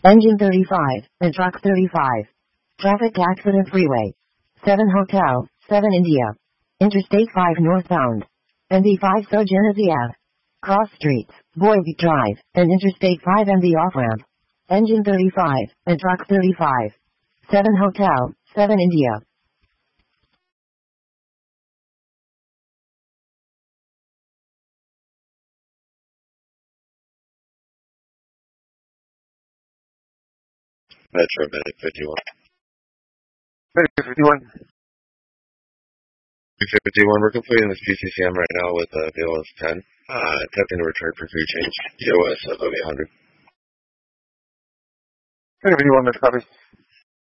Engine 35, and Truck 35. Traffic accident freeway. 7 Hotel, 7 India. Interstate 5 northbound. ND5 Sir Genesee Ave. Cross Streets, Boyvik Drive, and Interstate 5 MD off-ramp. Engine 35, and Truck 35. 7 Hotel, 7 India. Metro Medic 51. Medic 51. 51, we're completing this PCCM right now with BLS 10. Attempting to return for crew change. TOS of 800. Medic 51, that's copy.